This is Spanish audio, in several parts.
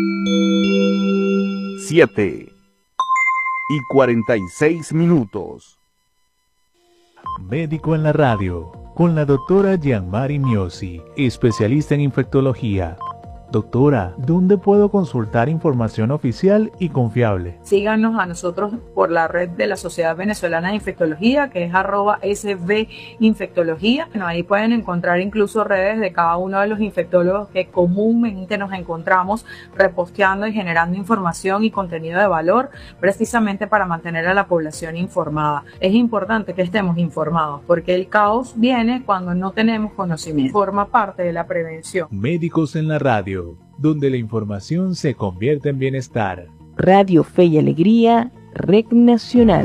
7:46. Médico en la radio, con la doctora Gianmari Miosi, especialista en infectología. Doctora, ¿dónde puedo consultar información oficial y confiable? Síganos a nosotros por la red de la Sociedad Venezolana de Infectología, que es @svinfectología. Bueno, ahí pueden encontrar incluso redes de cada uno de los infectólogos que comúnmente nos encontramos reposteando y generando información y contenido de valor, precisamente para mantener a la población informada. Es importante que estemos informados, porque el caos viene cuando no tenemos conocimiento. Forma parte de la prevención. Médicos en la radio, donde la información se convierte en bienestar. Radio Fe y Alegría, Red Nacional.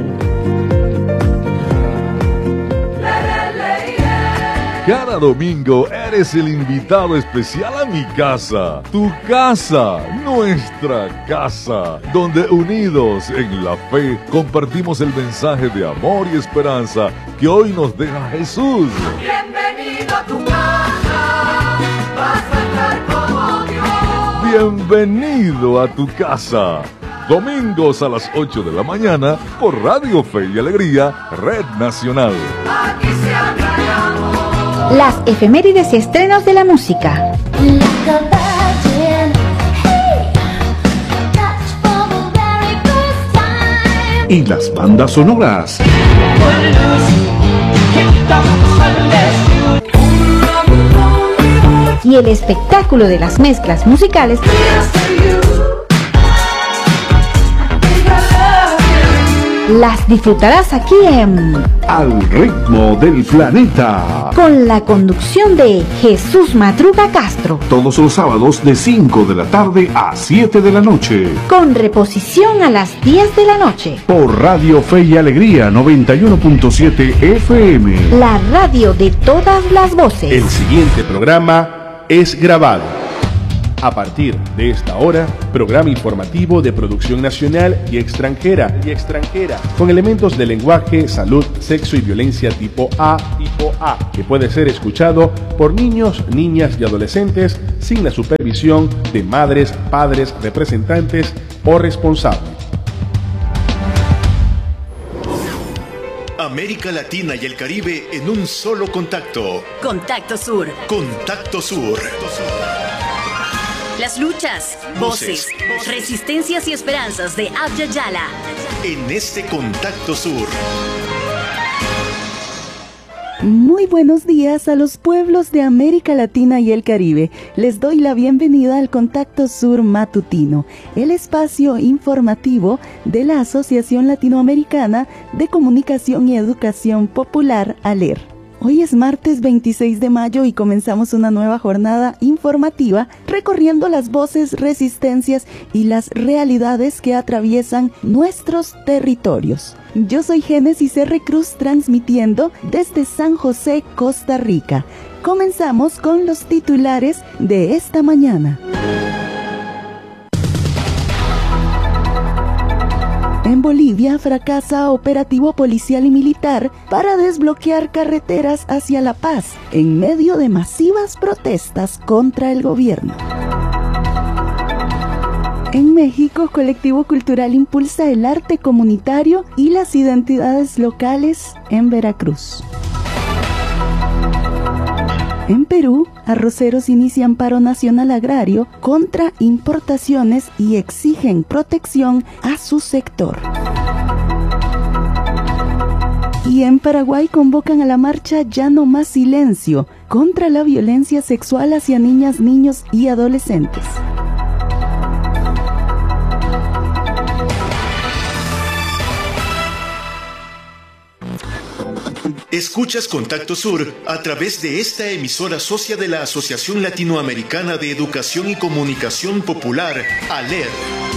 Cada domingo eres el invitado especial a mi casa, tu casa, nuestra casa, donde unidos en la fe compartimos el mensaje de amor y esperanza que hoy nos deja Jesús. Bienvenido a tu casa, vas a estar como Dios. Bienvenido a tu casa. Domingos a las 8 de la mañana por Radio Fe y Alegría, Red Nacional. Aquí se habla de amor. Las efemérides y estrenos de la música. Y las bandas sonoras. Y el espectáculo de las mezclas musicales. Las disfrutarás aquí en Al ritmo del planeta, con la conducción de Jesús Madruga Castro. todos los sábados de 5 de la tarde a 7 de la noche. Con reposición a las 10 de la noche. Por Radio Fe y Alegría 91.7 FM. La radio de todas las voces. El siguiente programa es grabado. A partir de esta hora, programa informativo de producción nacional y extranjera, con elementos de lenguaje, salud, sexo y violencia tipo A, que puede ser escuchado por niños, niñas y adolescentes sin la supervisión de madres, padres, representantes o responsables. América Latina y el Caribe en un solo contacto. Contacto Sur. Contacto Sur. Las luchas, voces, resistencias y esperanzas de Abya Yala. En este Contacto Sur. Muy buenos días a los pueblos de América Latina y el Caribe. Les doy la bienvenida al Contacto Sur Matutino, el espacio informativo de la Asociación Latinoamericana de Comunicación y Educación Popular, ALER. Hoy es martes 26 de mayo y comenzamos una nueva jornada informativa recorriendo las voces, resistencias y las realidades que atraviesan nuestros territorios. Yo soy Génesis R. Cruz transmitiendo desde San José, Costa Rica. Comenzamos con los titulares de esta mañana. En Bolivia fracasa operativo policial y militar para desbloquear carreteras hacia La Paz en medio de masivas protestas contra el gobierno. En México, colectivo cultural impulsa el arte comunitario y las identidades locales en Veracruz. En Perú, arroceros inician paro nacional agrario contra importaciones y exigen protección a su sector. Y en Paraguay convocan a la marcha Ya no más silencio contra la violencia sexual hacia niñas, niños y adolescentes. Escuchas Contacto Sur a través de esta emisora socia de la Asociación Latinoamericana de Educación y Comunicación Popular, ALER.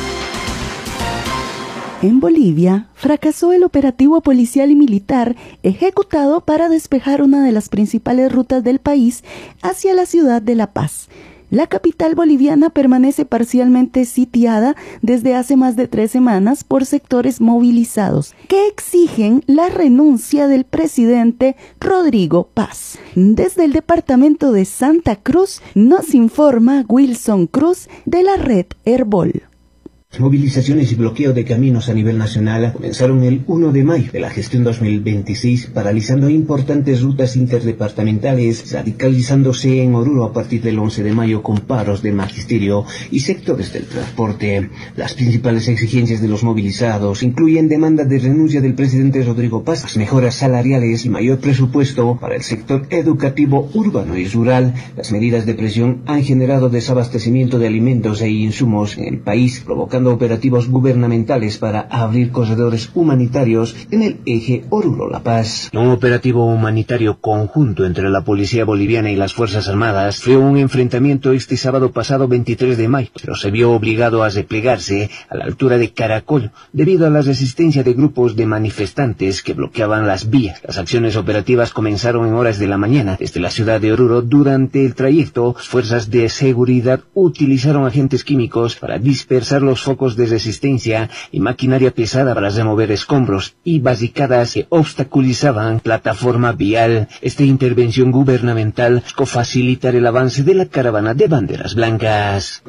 En Bolivia, fracasó el operativo policial y militar ejecutado para despejar una de las principales rutas del país hacia la ciudad de La Paz. La capital boliviana permanece parcialmente sitiada desde hace más de 3 semanas por sectores movilizados que exigen la renuncia del presidente Rodrigo Paz. Desde el departamento de Santa Cruz nos informa Wilson Cruz de la red Herbol. Movilizaciones y bloqueo de caminos a nivel nacional comenzaron el 1 de mayo de la gestión 2026, paralizando importantes rutas interdepartamentales, radicalizándose en Oruro a partir del 11 de mayo con paros de magisterio y sectores del transporte. Las principales exigencias de los movilizados incluyen demanda de renuncia del presidente Rodrigo Paz, mejoras salariales y mayor presupuesto para el sector educativo urbano y rural. Las medidas de presión han generado desabastecimiento de alimentos e insumos en el país, provocando operativos gubernamentales para abrir corredores humanitarios en el eje Oruro-La Paz. Un operativo humanitario conjunto entre la policía boliviana y las Fuerzas Armadas fue un enfrentamiento este sábado pasado 23 de mayo, pero se vio obligado a replegarse a la altura de Caracol debido a la resistencia de grupos de manifestantes que bloqueaban las vías. Las acciones operativas comenzaron en horas de la mañana desde la ciudad de Oruro. Durante el trayecto, fuerzas de seguridad utilizaron agentes químicos para dispersar los focos de resistencia y maquinaria pesada para remover escombros y barricadas que obstaculizaban plataforma vial. Esta intervención gubernamental buscó facilitar el avance de la caravana de banderas blancas.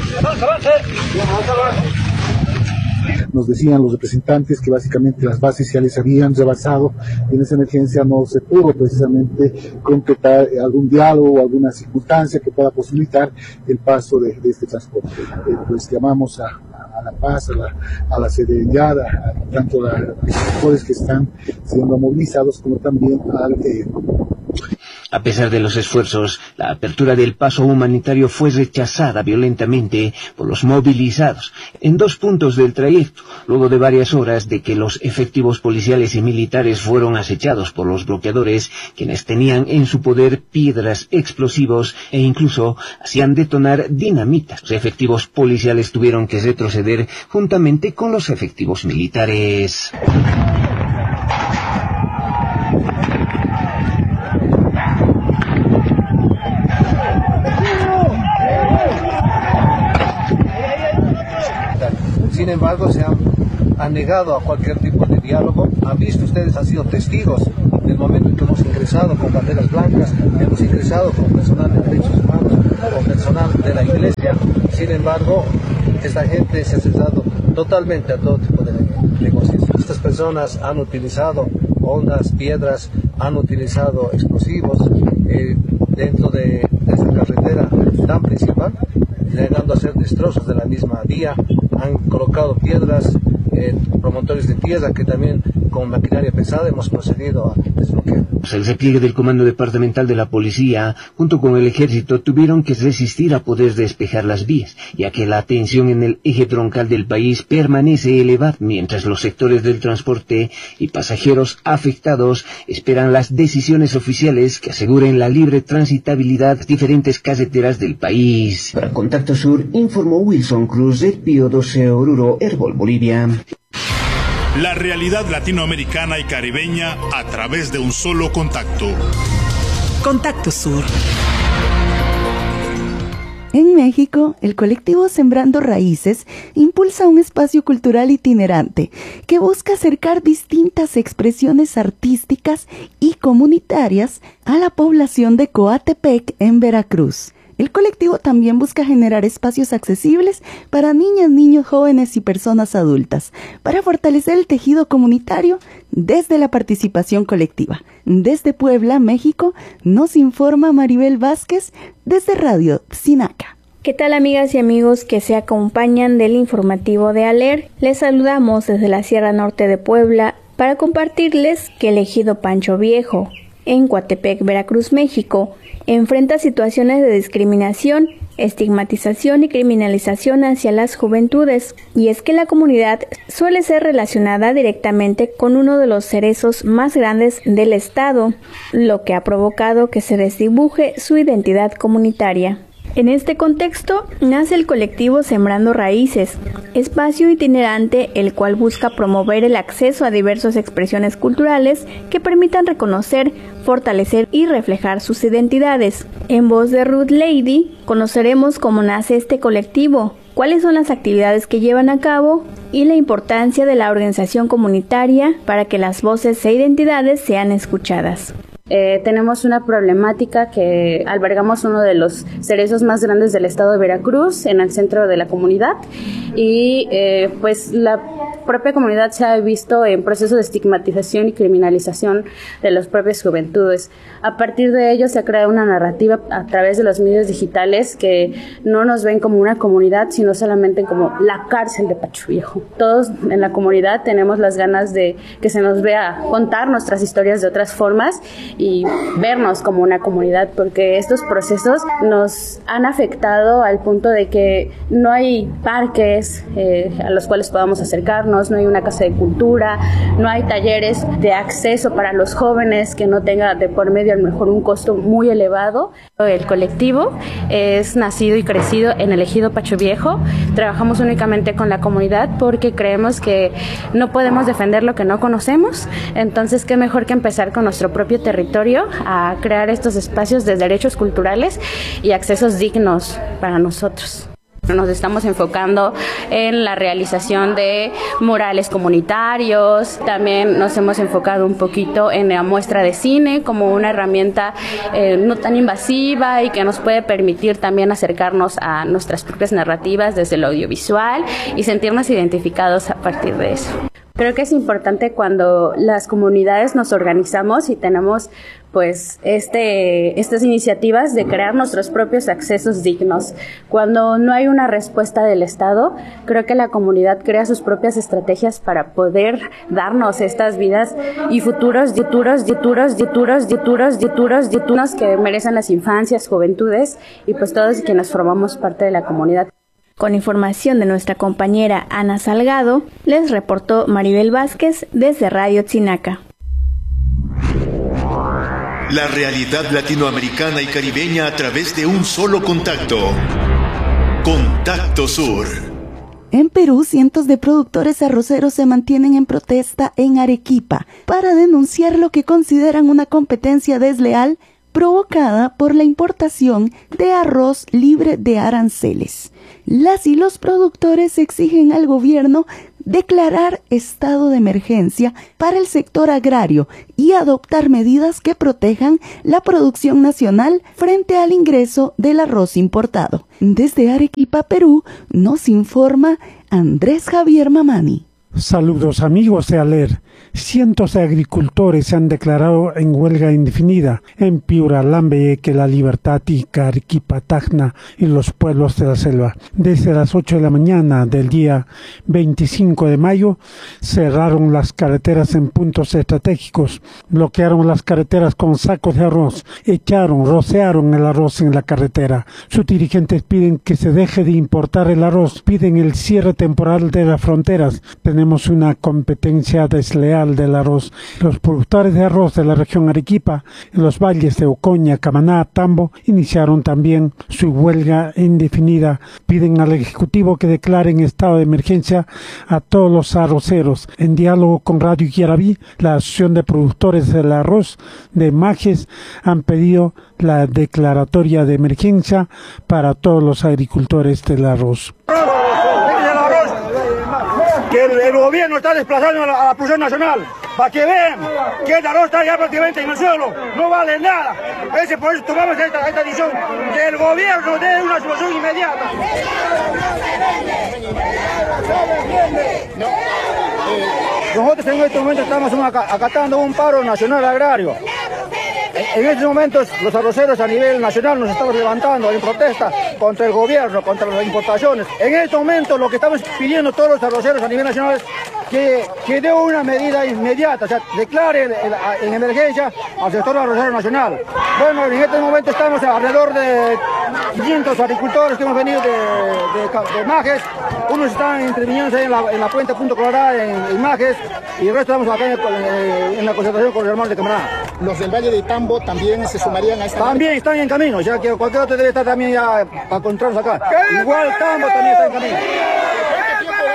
Nos decían los representantes que básicamente las bases ya les habían rebasado y en esa emergencia no se pudo precisamente concretar algún diálogo o alguna circunstancia que pueda posibilitar el paso de este transporte. Pues llamamos a la paz, a la serenidad, tanto a los sectores que están siendo movilizados como también al A pesar de los esfuerzos, la apertura del paso humanitario fue rechazada violentamente por los movilizados en 2 puntos del trayecto, luego de varias horas de que los efectivos policiales y militares fueron acechados por los bloqueadores, quienes tenían en su poder piedras, explosivos e incluso hacían detonar dinamitas. Los efectivos policiales tuvieron que retroceder juntamente con los efectivos militares. Sin embargo, se han negado a cualquier tipo de diálogo. Han visto ustedes, han sido testigos del momento en que hemos ingresado con banderas blancas, hemos ingresado con personal de derechos humanos, con personal de la iglesia. Sin embargo, esta gente se ha cerrado totalmente a todo tipo de negociación. Estas personas han utilizado ondas, piedras, han utilizado explosivos dentro de esa carretera tan principal, llegando a hacer destrozos de la misma vía. Han colocado piedras, promotores de tierra que también con maquinaria pesada hemos procedido a desbloquear. El repliegue del Comando Departamental de la Policía, junto con el Ejército, tuvieron que resistir a poder despejar las vías, ya que la tensión en el eje troncal del país permanece elevada, mientras los sectores del transporte y pasajeros afectados esperan las decisiones oficiales que aseguren la libre transitabilidad de diferentes carreteras del país. Para Contacto Sur, informó Wilson Cruz de Pío 12 Oruro, Herbol, Bolivia. La realidad latinoamericana y caribeña a través de un solo contacto. Contacto Sur. En México, el colectivo Sembrando Raíces impulsa un espacio cultural itinerante que busca acercar distintas expresiones artísticas y comunitarias a la población de Coatepec, en Veracruz. El colectivo también busca generar espacios accesibles para niñas, niños, jóvenes y personas adultas, para fortalecer el tejido comunitario desde la participación colectiva. Desde Puebla, México, nos informa Maribel Vázquez desde Radio Sinaca. ¿Qué tal, amigas y amigos que se acompañan del informativo de ALER? Les saludamos desde la Sierra Norte de Puebla para compartirles que el ejido Pancho Viejo, en Coatepec, Veracruz, México, enfrenta situaciones de discriminación, estigmatización y criminalización hacia las juventudes, y es que la comunidad suele ser relacionada directamente con uno de los cerezos más grandes del estado, lo que ha provocado que se desdibuje su identidad comunitaria. En este contexto nace el colectivo Sembrando Raíces, espacio itinerante el cual busca promover el acceso a diversas expresiones culturales que permitan reconocer, fortalecer y reflejar sus identidades. En voz de Ruth Lady, conoceremos cómo nace este colectivo, cuáles son las actividades que llevan a cabo y la importancia de la organización comunitaria para que las voces e identidades sean escuchadas. Tenemos una problemática que albergamos uno de los cerezos más grandes del estado de Veracruz en el centro de la comunidad y pues la propia comunidad se ha visto en proceso de estigmatización y criminalización de las propias juventudes. A partir de ello se ha creado una narrativa a través de los medios digitales que no nos ven como una comunidad, sino solamente como la cárcel de Pacho Viejo. Todos en la comunidad tenemos las ganas de que se nos vea contar nuestras historias de otras formas y vernos como una comunidad, porque estos procesos nos han afectado al punto de que no hay parques a los cuales podamos acercarnos, no hay una casa de cultura, no hay talleres de acceso para los jóvenes que no tenga de por medio a lo mejor un costo muy elevado. El colectivo es nacido y crecido en el ejido Pacho Viejo. Trabajamos únicamente con la comunidad porque creemos que no podemos defender lo que no conocemos, entonces qué mejor que empezar con nuestro propio territorio a crear estos espacios de derechos culturales y accesos dignos para nosotros. Nos estamos enfocando en la realización de murales comunitarios, también nos hemos enfocado un poquito en la muestra de cine como una herramienta no tan invasiva y que nos puede permitir también acercarnos a nuestras propias narrativas desde lo audiovisual y sentirnos identificados a partir de eso. Creo que es importante cuando las comunidades nos organizamos y tenemos pues estas iniciativas de crear nuestros propios accesos dignos. Cuando no hay una respuesta del Estado, creo que la comunidad crea sus propias estrategias para poder darnos estas vidas y futuros que merecen las infancias, juventudes y pues todos quienes formamos parte de la comunidad. Con información de nuestra compañera Ana Salgado, les reportó Maribel Vázquez desde Radio Tzinaca. La realidad latinoamericana y caribeña a través de un solo contacto. Contacto Sur. En Perú, cientos de productores arroceros se mantienen en protesta en Arequipa para denunciar lo que consideran una competencia desleal provocada por la importación de arroz libre de aranceles. Las y los productores exigen al gobierno declarar estado de emergencia para el sector agrario y adoptar medidas que protejan la producción nacional frente al ingreso del arroz importado. Desde Arequipa, Perú, nos informa Andrés Javier Mamani. Saludos amigos de ALER. Cientos de agricultores se han declarado en huelga indefinida en Piura, Lambayeque, La Libertad y Arequipa, Tacna y los pueblos de la selva. Desde las 8 de la mañana del día 25 de mayo cerraron las carreteras en puntos estratégicos, bloquearon las carreteras con sacos de arroz, rociaron el arroz en la carretera. Sus dirigentes piden que se deje de importar el arroz, piden el cierre temporal de las fronteras. Tenemos una competencia desleal del arroz. Los productores de arroz de la región Arequipa, en los valles de Ocoña, Camaná, Tambo, iniciaron también su huelga indefinida. Piden al Ejecutivo que declare en estado de emergencia a todos los arroceros. En diálogo con Radio Yarabí, la Asociación de Productores del Arroz de Majes han pedido la declaratoria de emergencia para todos los agricultores del arroz. Que el gobierno está desplazando a la producción nacional, para que vean que el arroz está ya prácticamente en el suelo, no vale nada. Por eso tomamos esta decisión, que el gobierno dé una solución inmediata. Nosotros en este momento estamos acatando un paro nacional agrario. En estos momentos los arroceros a nivel nacional nos estamos levantando en protesta contra el gobierno, contra las importaciones. En este momento lo que estamos pidiendo todos los arroceros a nivel nacional es que dé una medida inmediata, o sea, declare en emergencia al sector arrocero nacional. Bueno, en este momento estamos alrededor de 500 agricultores que hemos venido de Majes. Unos están interviniendo en la puente Punto Colorado en Majes y el resto estamos acá en la concentración con los hermanos de Camaná. Los del Valle de Tambo también se sumarían a esta... También están en camino, ya que cualquier otro debe estar también ya para encontrarnos acá. Igual Tambo también está en camino.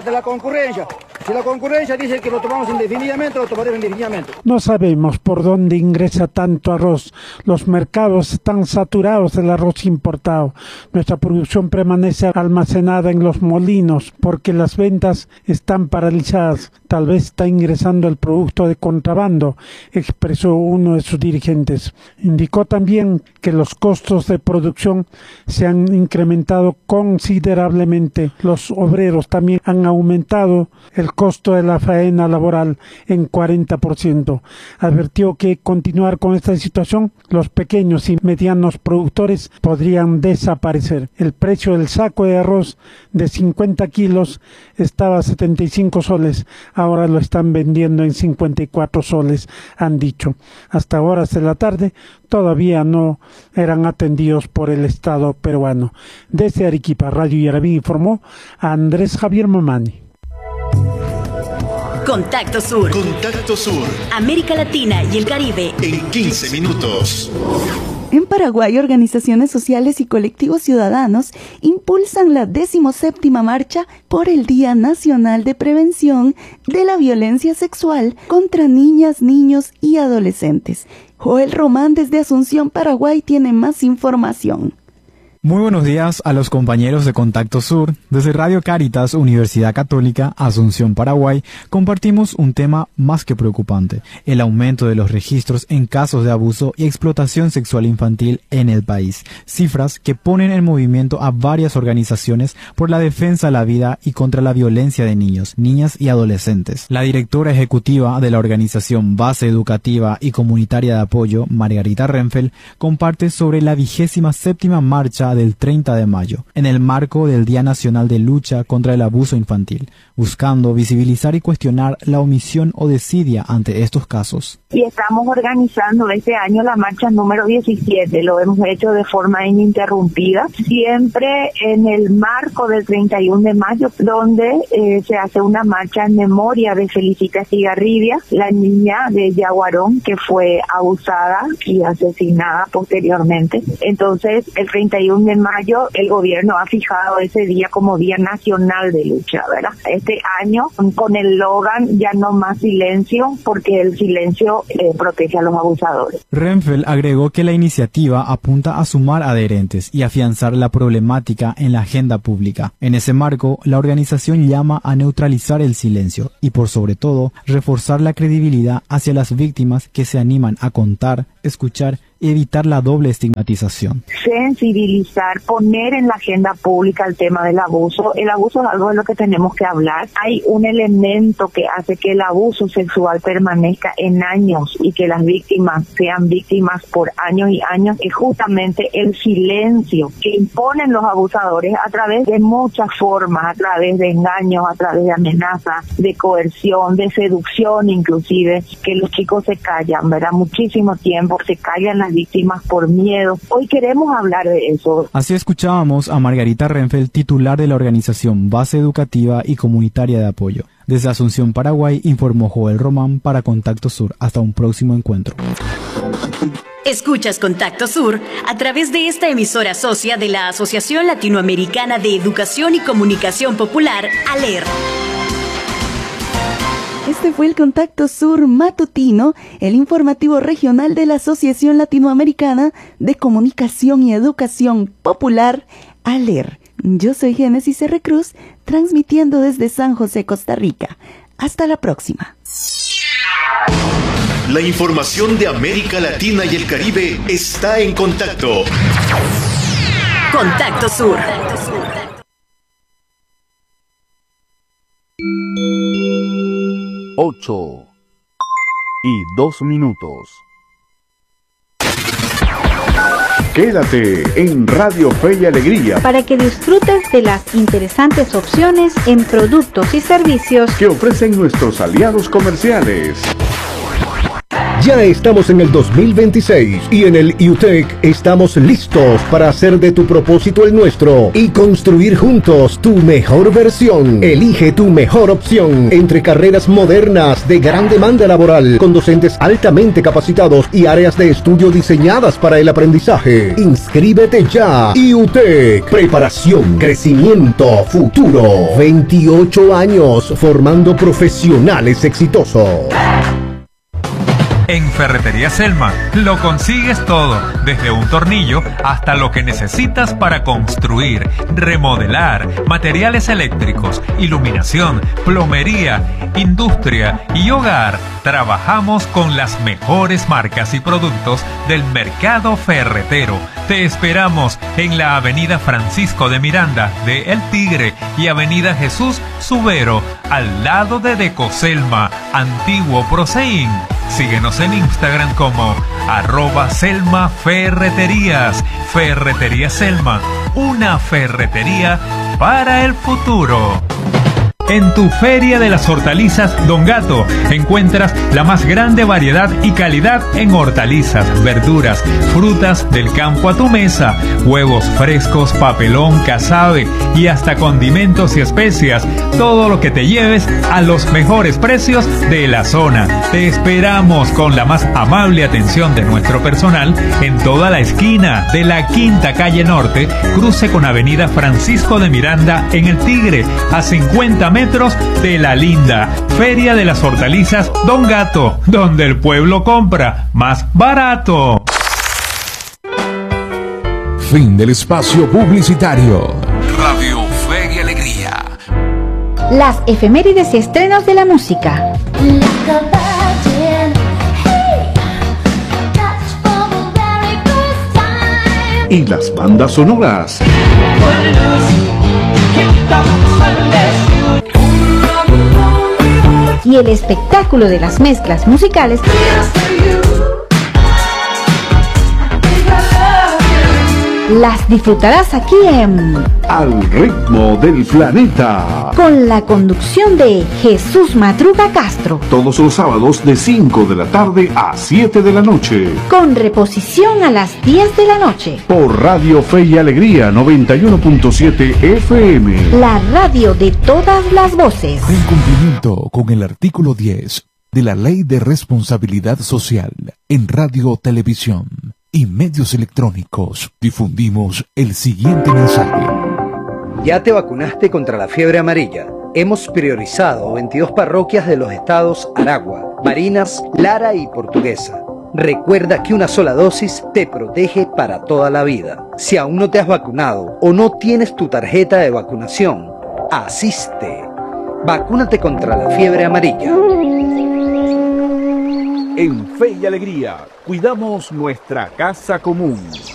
de la concurrencia. Si la concurrencia dice que lo tomamos indefinidamente, lo tomaremos indefinidamente. No sabemos por dónde ingresa tanto arroz. Los mercados están saturados del arroz importado. Nuestra producción permanece almacenada en los molinos porque las ventas están paralizadas. Tal vez está ingresando el producto de contrabando, expresó uno de sus dirigentes. Indicó también que los costos de producción se han incrementado considerablemente. Los obreros también han aumentado el costo de la faena laboral en 40%. Advirtió que continuar con esta situación, los pequeños y medianos productores podrían desaparecer. El precio del saco de arroz de 50 kilos estaba a 75 soles, ahora lo están vendiendo en 54 soles, han dicho. Hasta horas de la tarde todavía no eran atendidos por el Estado peruano. Desde Arequipa, Radio Yarabí informó a Andrés Javier Mamani. Contacto Sur. Contacto Sur. América Latina y el Caribe. En 15 minutos. En Paraguay, organizaciones sociales y colectivos ciudadanos impulsan la 17ª marcha por el Día Nacional de Prevención de la Violencia Sexual contra niñas, niños y adolescentes. Joel Román desde Asunción, Paraguay, tiene más información. Muy buenos días a los compañeros de Contacto Sur. Desde Radio Cáritas, Universidad Católica, Asunción, Paraguay, compartimos un tema más que preocupante: el aumento de los registros en casos de abuso y explotación sexual infantil en el país. Cifras que ponen en movimiento a varias organizaciones por la defensa de la vida y contra la violencia de niños, niñas y adolescentes. La directora ejecutiva de la organización Base Educativa y Comunitaria de Apoyo, Margarita Renfel, comparte sobre la 27ª marcha del 30 de mayo, en el marco del Día Nacional de Lucha contra el Abuso Infantil, buscando visibilizar y cuestionar la omisión o desidia ante estos casos. Y estamos organizando este año la marcha número 17, lo hemos hecho de forma ininterrumpida, siempre en el marco del 31 de mayo, donde se hace una marcha en memoria de Felicita Estigarribia, la niña de Yaguarón que fue abusada y asesinada posteriormente. Entonces, el 31 de mayo, el gobierno ha fijado ese día como Día Nacional de Lucha, ¿verdad? Este año, con el eslogan "Ya no más silencio", porque el silencio protege a los abusadores. Renfel agregó que la iniciativa apunta a sumar adherentes y afianzar la problemática en la agenda pública. En ese marco, la organización llama a neutralizar el silencio y, por sobre todo, reforzar la credibilidad hacia las víctimas que se animan a contar, escuchar y evitar la doble estigmatización. Sensibilizar, poner en la agenda pública el tema del abuso. El abuso es algo de lo que tenemos que hablar. Hay un elemento que hace que el abuso sexual permanezca en años y que las víctimas sean víctimas por años y años, es justamente el silencio que imponen los abusadores a través de muchas formas, a través de engaños, a través de amenazas, de coerción, de seducción inclusive, que los chicos se callan, ¿verdad? Muchísimo tiempo se callan las víctimas por miedo. Hoy queremos hablar de eso. Así escuchábamos a Margarita Renfel, titular de la organización Base Educativa y Comunitaria de Apoyo. Desde Asunción, Paraguay, informó Joel Román para Contacto Sur. Hasta un próximo encuentro. Escuchas Contacto Sur a través de esta emisora socia de la Asociación Latinoamericana de Educación y Comunicación Popular, ALER. Este fue el Contacto Sur matutino, el informativo regional de la Asociación Latinoamericana de Comunicación y Educación Popular, ALER. Yo soy Génesis R. Cruz, transmitiendo desde San José, Costa Rica. Hasta la próxima. La información de América Latina y el Caribe está en Contacto. Contacto Sur. 8:02. Quédate en Radio Fe y Alegría para que disfrutes de las interesantes opciones en productos y servicios que ofrecen nuestros aliados comerciales. Ya estamos en el 2026 y en el UTEC estamos listos para hacer de tu propósito el nuestro y construir juntos tu mejor versión. Elige tu mejor opción entre carreras modernas de gran demanda laboral con docentes altamente capacitados y áreas de estudio diseñadas para el aprendizaje. Inscríbete ya. UTEC, preparación, crecimiento, futuro. 28 años formando profesionales exitosos. En Ferretería Selma lo consigues todo, desde un tornillo hasta lo que necesitas para construir, remodelar, materiales eléctricos, iluminación, plomería, industria y hogar. Trabajamos con las mejores marcas y productos del mercado ferretero. Te esperamos en la Avenida Francisco de Miranda de El Tigre y Avenida Jesús Subero, al lado de Decoselma, antiguo Proseín. Síguenos en Instagram como @SelmaFerreterías. Ferretería Selma, una ferretería para el futuro. En tu Feria de las Hortalizas Don Gato encuentras la más grande variedad y calidad en hortalizas, verduras, frutas del campo a tu mesa, huevos frescos, papelón, casabe y hasta condimentos y especias. Todo lo que te lleves a los mejores precios de la zona. Te esperamos con la más amable atención de nuestro personal en toda la esquina de la Quinta Calle Norte, cruce con Avenida Francisco de Miranda en El Tigre, a 50 metros de La Linda. Feria de las Hortalizas Don Gato, donde el pueblo compra más barato. Fin del espacio publicitario. Radio Fe y Alegría. Las efemérides y estrenos de la música. Y las bandas sonoras. Y el espectáculo de las mezclas musicales las disfrutarás aquí en Al ritmo del planeta, con la conducción de Jesús Matruga Castro, todos los sábados de 5 de la tarde a 7 de la noche, con reposición a las 10 de la noche, por Radio Fe y Alegría 91.7 FM, la radio de todas las voces. En cumplimiento con el artículo 10 de la Ley de Responsabilidad Social en Radio, Televisión y medios electrónicos, difundimos el siguiente mensaje. ¿Ya te vacunaste contra la fiebre amarilla? Hemos priorizado 22 parroquias de los estados Aragua, Barinas, Lara y Portuguesa. Recuerda que una sola dosis te protege para toda la vida. Si aún no te has vacunado o no tienes tu tarjeta de vacunación, asiste. Vacúnate contra la fiebre amarilla. En Fe y Alegría, cuidamos nuestra casa común.